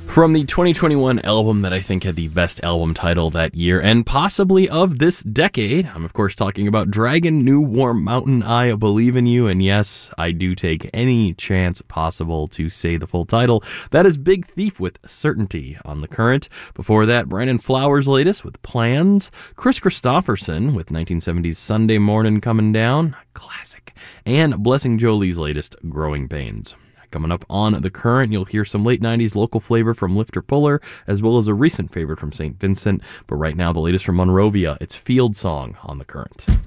From the 2021 album that I think had the best album title that year, and possibly of this decade, I'm of course talking about Dragon, New Warm Mountain, I Believe in You, and yes, I do take any chance possible to say the full title. That is Big Thief with Certainty on The Current. Before that, Brandon Flowers' latest with Plans, Chris Christopherson with 1970's Sunday Morning Coming Down, classic, and Blessing Jolie's latest, Growing Pains. Coming up on The Current, you'll hear some late 90s local flavor from Lifter Puller, as well as a recent favorite from St. Vincent. But right now, the latest from Monrovia, it's Field Song on The Current.